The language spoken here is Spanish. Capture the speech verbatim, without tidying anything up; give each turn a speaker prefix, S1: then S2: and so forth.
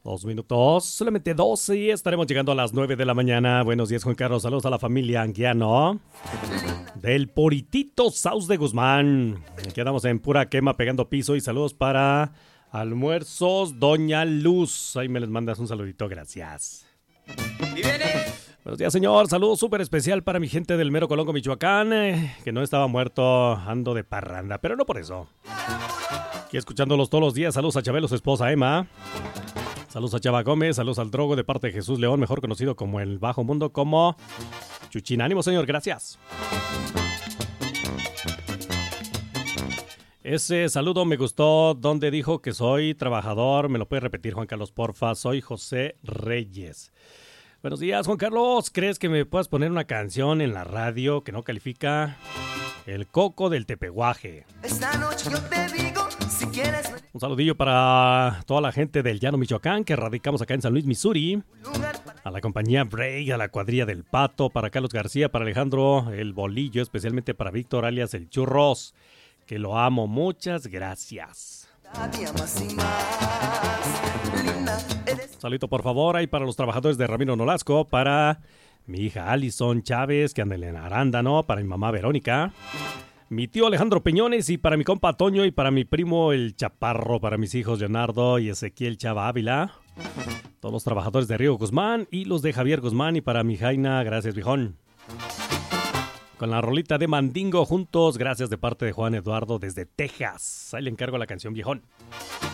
S1: Dos minutos, solamente doce y estaremos llegando a las nueve de la mañana. Buenos días, Juan Carlos. Saludos a la familia Anguiano del Puritito Saus de Guzmán. Aquí andamos en pura quema pegando piso y saludos para Almuerzos Doña Luz. Ahí me les mandas un saludito, gracias.
S2: Y viene.
S1: Buenos días, señor. Saludo súper especial para mi gente del Mero Colongo, Michoacán, eh, que no estaba muerto, ando de parranda, pero no por eso. Aquí escuchándolos todos los días. Saludos a Chabelo, su esposa Emma. Saludos a Chava Gómez. Saludos al Drogo de parte de Jesús León, mejor conocido como el Bajo Mundo, como Chuchín. Ánimo, señor. Gracias. Ese saludo me gustó, donde dijo que soy trabajador. ¿Me lo puede repetir, Juan Carlos, porfa? Soy José Reyes. Buenos días, Juan Carlos. ¿Crees que me puedas poner una canción en la radio que no califica? El Coco del Tepehuaje.
S2: Esta noche yo te digo, si quieres.
S1: Un saludillo para toda la gente del Llano Michoacán, que radicamos acá en San Luis, Missouri. A la compañía Break, a la cuadrilla del Pato, para Carlos García, para Alejandro el Bolillo, especialmente para Víctor alias el Churros, que lo amo. Muchas gracias. Un saludito, por favor, ahí para los trabajadores de Ramiro Nolasco, para mi hija Alison Chávez, que anda en Arándano, para mi mamá Verónica, mi tío Alejandro Peñones, y para mi compa Toño, y para mi primo el Chaparro, para mis hijos Leonardo y Ezequiel Chava Ávila, todos los trabajadores de Río Guzmán y los de Javier Guzmán, y para mi Jaina, gracias, viejón. Con la rolita de Mandingo juntos, gracias de parte de Juan Eduardo desde Texas. Ahí le encargo la canción, viejón.